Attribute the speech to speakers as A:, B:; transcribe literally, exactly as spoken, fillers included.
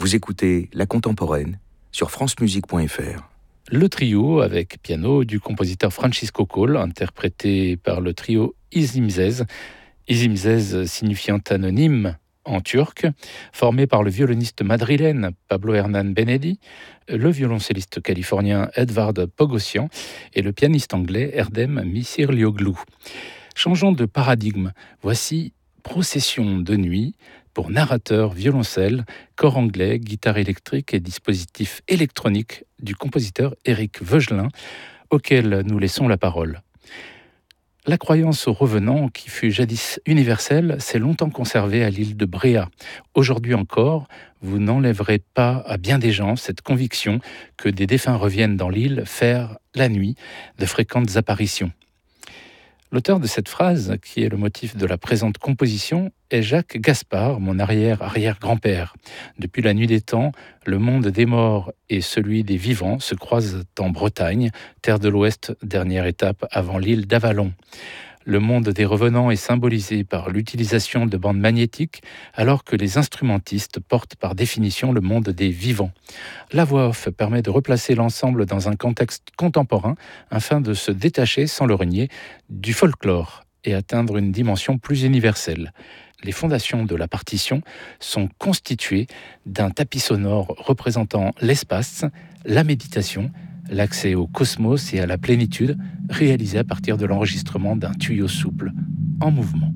A: Vous écoutez La Contemporaine sur francemusique point f r.
B: Le trio avec piano du compositeur Francisco Cole, interprété par le trio İzimsiz, İzimsiz signifiant anonyme en turc, formé par le violoniste madrilène Pablo Hernán Benedi, le violoncelliste californien Edvard Pogosyan et le pianiste anglais Erdem Misirlioglu. Changeons de paradigme, voici Procession de nuit pour narrateur, violoncelle, corps anglais, guitare électrique et dispositif électronique du compositeur Éric Veugelin, auquel nous laissons la parole. La croyance au revenant, qui fut jadis universelle, s'est longtemps conservée à l'île de Bréa. Aujourd'hui encore, vous n'enlèverez pas à bien des gens cette conviction que des défunts reviennent dans l'île faire, la nuit, de fréquentes apparitions. L'auteur de cette phrase, qui est le motif de la présente composition, est Jacques Gaspard, mon arrière-arrière-grand-père. Depuis la nuit des temps, le monde des morts et celui des vivants se croisent en Bretagne, terre de l'Ouest, dernière étape avant l'île d'Avalon. Le monde des revenants est symbolisé par l'utilisation de bandes magnétiques, alors que les instrumentistes portent par définition le monde des vivants. La voix off permet de replacer l'ensemble dans un contexte contemporain afin de se détacher, sans le renier, du folklore et atteindre une dimension plus universelle. Les fondations de la partition sont constituées d'un tapis sonore représentant l'espace, la méditation, l'accès au cosmos et à la plénitude, réalisé à partir de l'enregistrement d'un tuyau souple en mouvement.